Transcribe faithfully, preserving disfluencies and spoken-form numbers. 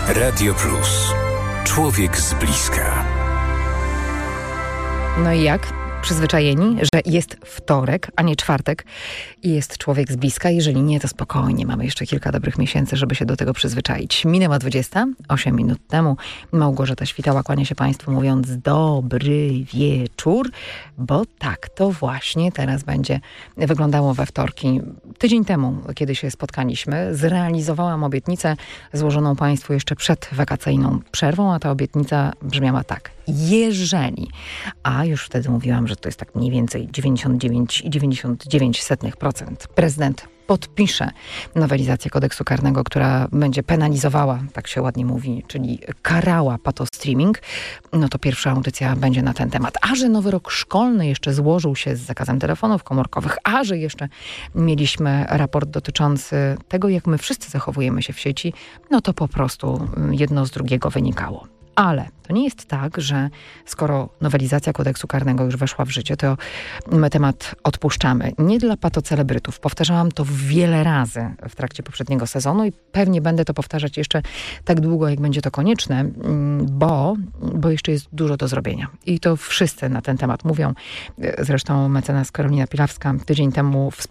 Radio Plus. Człowiek z bliska. No i jak? Przyzwyczajeni, że jest wtorek, a nie czwartek i jest człowiek z bliska. Jeżeli nie, to spokojnie. Mamy jeszcze kilka dobrych miesięcy, żeby się do tego przyzwyczaić. Minęła dwudziesta osiem minut temu. Małgorzata Świtała kłania się Państwu mówiąc dobry wieczór, bo tak to właśnie teraz będzie wyglądało we wtorki. Tydzień temu, kiedy się spotkaliśmy, zrealizowałam obietnicę złożoną Państwu jeszcze przed wakacyjną przerwą, a ta obietnica brzmiała tak. Jeżeli, a już wtedy mówiłam, że to jest tak mniej więcej dziewięćdziesiąt dziewięć i dziewięćdziesiąt dziewięć procent, prezydent podpisze nowelizację kodeksu karnego, która będzie penalizowała, tak się ładnie mówi, czyli karała patostreaming, no to pierwsza audycja będzie na ten temat. A że nowy rok szkolny jeszcze złożył się z zakazem telefonów komórkowych, a że jeszcze mieliśmy raport dotyczący tego, jak my wszyscy zachowujemy się w sieci, no to po prostu jedno z drugiego wynikało. Ale to nie jest tak, że skoro nowelizacja kodeksu karnego już weszła w życie, to my temat odpuszczamy. Nie dla patocelebrytów. Powtarzałam to wiele razy w trakcie poprzedniego sezonu i pewnie będę to powtarzać jeszcze tak długo, jak będzie to konieczne, bo, bo jeszcze jest dużo do zrobienia. I to wszyscy na ten temat mówią. Zresztą mecenas Karolina Pilawska tydzień temu